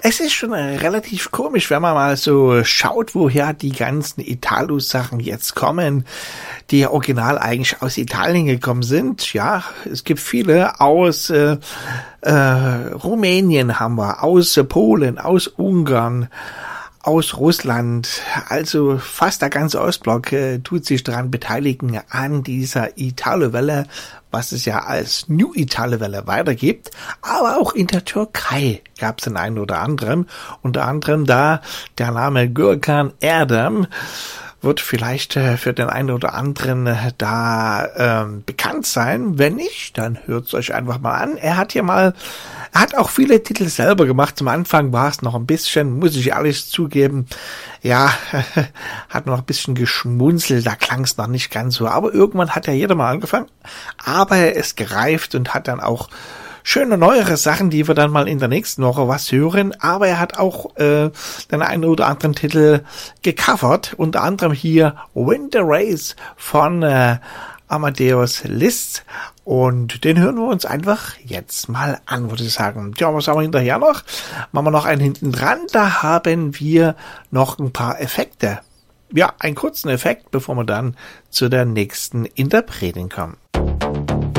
Es ist schon relativ komisch, wenn man mal so schaut, woher die ganzen Italo-Sachen jetzt kommen, die ja original eigentlich aus Italien gekommen sind. Ja, es gibt viele aus Rumänien haben wir, aus Polen, aus Ungarn, aus Russland, also fast der ganze Ostblock tut sich daran beteiligen an dieser Italo-Welle, was es ja als New Italo-Welle weitergibt. Aber auch in der Türkei gab es den einen oder anderen, unter anderem da der Name Gürkan Erdem, wird vielleicht für den einen oder anderen da bekannt sein. Wenn nicht, dann hört es euch einfach mal an. Er hat auch viele Titel selber gemacht. Zum Anfang war es noch ein bisschen, muss ich ehrlich zugeben, ja, hat noch ein bisschen geschmunzelt, da klang es noch nicht ganz so. Aber irgendwann hat ja jeder mal angefangen. Aber er ist gereift und hat dann auch schöne neuere Sachen, die wir dann mal in der nächsten Woche was hören. Aber er hat auch den einen oder anderen Titel gecovert. Unter anderem hier Winter Race von Amadeus Liszt. Und den hören wir uns einfach jetzt mal an, würde ich sagen. Tja, was haben wir hinterher noch? Machen wir noch einen hinten dran. Da haben wir noch ein paar Effekte. Ja, einen kurzen Effekt, bevor wir dann zu der nächsten Interpretin kommen.